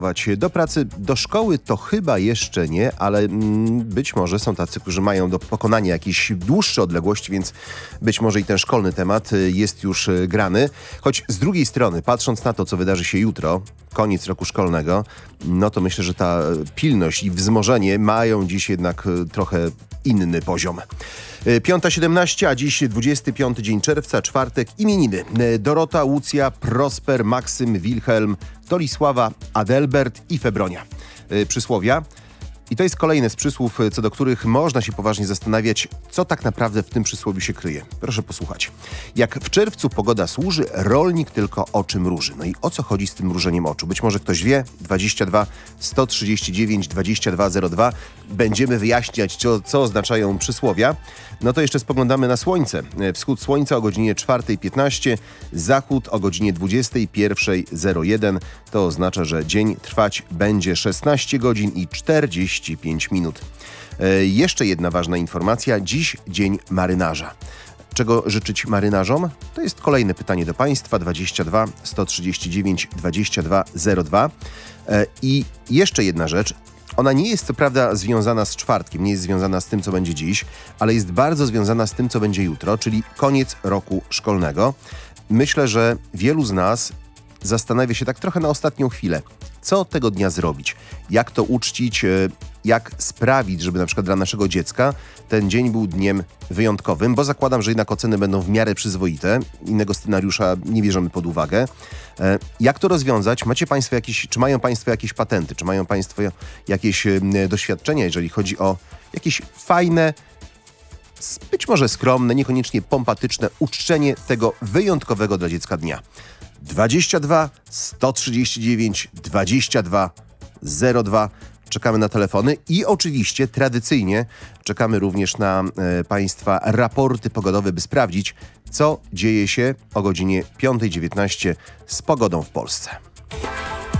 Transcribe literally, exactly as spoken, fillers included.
Do pracy, do szkoły to chyba jeszcze nie, ale mm, być może są tacy, którzy mają do pokonania jakieś dłuższe odległości, więc być może i ten szkolny temat y, jest już y, grany. Choć z drugiej strony, patrząc na to, co wydarzy się jutro, koniec roku szkolnego, no to myślę, że ta pilność i wzmożenie mają dziś jednak y, trochę inny poziom. Piąta siedemnaście, a dziś dwudziesty piąty dzień czerwca, czwartek, imieniny. Dorota, Łucja, Prosper, Maksym, Wilhelm, Tolisława, Adelbert i Febronia. Przysłowia. I to jest kolejne z przysłów, co do których można się poważnie zastanawiać, co tak naprawdę w tym przysłowiu się kryje. Proszę posłuchać. Jak w czerwcu pogoda służy, rolnik tylko oczy mruży. No i o co chodzi z tym mrużeniem oczu? Być może ktoś wie. dwadzieścia dwa sto trzydzieści dziewięć dwadzieścia dwa zero dwa. Będziemy wyjaśniać, co, co oznaczają przysłowia. No to jeszcze spoglądamy na słońce. Wschód słońca o godzinie czwartej piętnaście, zachód o godzinie dwudziestej pierwszej zero jeden. To oznacza, że dzień trwać będzie szesnaście godzin i czterdzieści pięć minut. E, jeszcze jedna ważna informacja. Dziś dzień marynarza. Czego życzyć marynarzom? To jest kolejne pytanie do Państwa. dwadzieścia dwa sto trzydzieści dziewięć dwadzieścia dwa zero dwa. E, I jeszcze jedna rzecz. Ona nie jest co prawda związana z czwartkiem, nie jest związana z tym, co będzie dziś, ale jest bardzo związana z tym, co będzie jutro, czyli koniec roku szkolnego. Myślę, że wielu z nas zastanawia się tak trochę na ostatnią chwilę, co tego dnia zrobić, jak to uczcić, jak sprawić, żeby na przykład dla naszego dziecka ten dzień był dniem wyjątkowym, bo zakładam, że jednak oceny będą w miarę przyzwoite, innego scenariusza nie bierzemy pod uwagę. Jak to rozwiązać? Macie Państwo jakieś, czy mają Państwo jakieś patenty, czy mają Państwo jakieś doświadczenia, jeżeli chodzi o jakieś fajne, być może skromne, niekoniecznie pompatyczne uczczenie tego wyjątkowego dla dziecka dnia? dwadzieścia dwa sto trzydzieści dziewięć dwadzieścia dwa zero dwa. Czekamy na telefony i oczywiście tradycyjnie czekamy również na e, Państwa raporty pogodowe, by sprawdzić, co dzieje się o godzinie piątej dziewiętnaście z pogodą w Polsce.